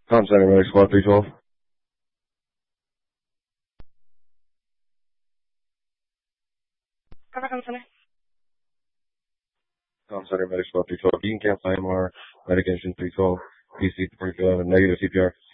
Com Center Medic Squad 312. Com Center Medic Squad 312. You can cancel IMR, medic engine 312, PC 311, negative CPR.